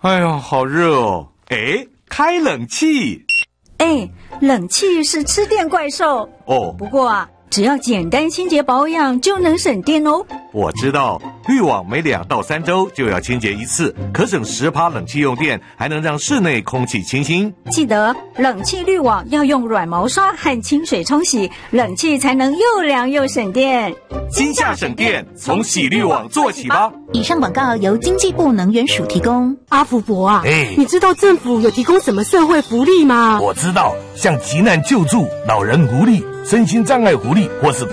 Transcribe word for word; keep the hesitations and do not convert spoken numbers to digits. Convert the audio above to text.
哎呀，好热哦！哎，开冷气。 哎，冷气是吃电怪兽哦。 不过啊，只要简单清洁保养就能省电哦。 我知道，滤网每两到三周就要清洁一次，可省十趴冷气用电，还能让室内空气清新。 记得冷气滤网要用软毛刷和清水冲洗，冷气才能又凉又省电。 今夏省电，从洗滤网做起吧。 以上广告由经济部能源署提供。 阿福伯啊， 哎， 你知道政府有提供什么社会福利吗？ 我知道，像急难救助、老人福利、身心障碍福利，或是